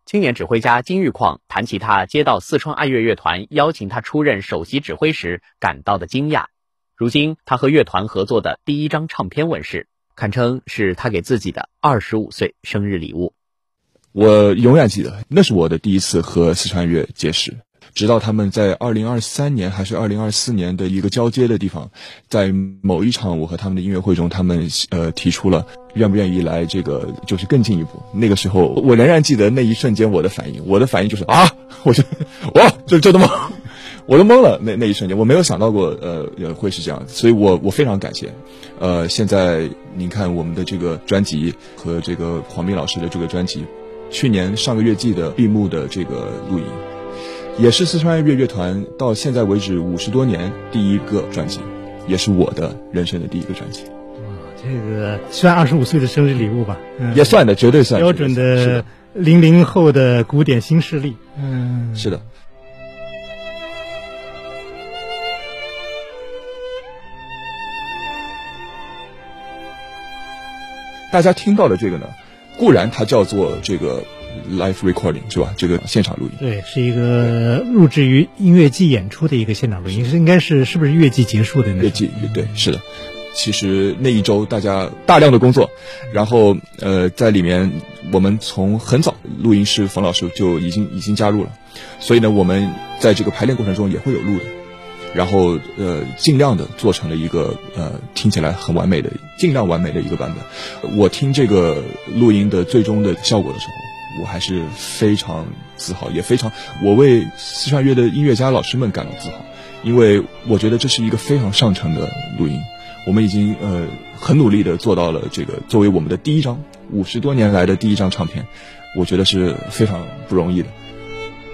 青年指挥家金玉矿谈起他接到四川爱乐乐团邀请他出任首席指挥时感到的惊讶。如今他和乐团合作的第一张唱片问世，堪称是他给自己的25岁生日礼物。 我永远记得，那是我的第一次和四川爱乐结识。直到他们在2023年还是2024年的一个交接的地方，在某一场我和他们的音乐会中，他们提出了愿不愿意来这个就是更进一步。那个时候我仍然记得那一瞬间我的反应就是啊，我说哇，这的吗？我都懵了，那一瞬间我没有想到过会是这样，所以我非常感谢。现在您看我们的这个专辑和这个黄斌老师的这个专辑，去年上个月季的闭幕的这个录影，也是四川爱乐乐团到现在为止50多年第一个专辑，也是我的人生的第一个专辑。 这个算25岁的生日礼物吧？ 也算的，绝对算标准的00后的古典新势力。 是的。大家听到的这个呢，固然它叫做这个 live recording 是吧？这个现场录音， 对，是一个录制于音乐季演出的一个现场录音，应该是不是乐季结束的那乐季？对，是的。其实那一周大家大量的工作，然后在里面我们从很早录音师冯老师就已经加入了，所以呢我们在这个排练过程中也会有录的。然后尽量的做成了一个听起来很完美的，尽量完美的一个版本。我听这个录音的最终的效果的时候，我还是非常自豪，也非常我为四川乐的音乐家老师们感到自豪，因为我觉得这是一个非常上乘的录音。我们已经很努力的做到了这个作为我们的第一张50多年来的第一张唱片，我觉得是非常不容易的。